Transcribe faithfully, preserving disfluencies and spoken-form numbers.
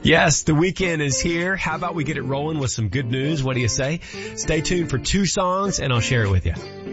Yes, the weekend is here. How about we get it rolling with some good news? What do you say? Stay tuned for two songs and I'll share it with you.